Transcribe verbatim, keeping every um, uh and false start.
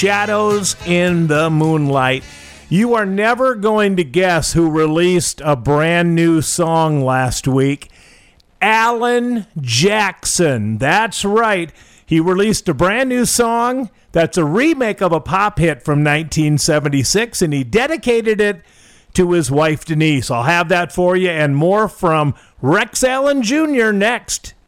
Shadows in the Moonlight. You are never going to guess who released a brand new song last week. Alan Jackson. That's right. He released a brand new song that's a remake of a pop hit from nineteen seventy-six, and he dedicated it to his wife, Denise. I'll have that for you and more from Rex Allen Junior next.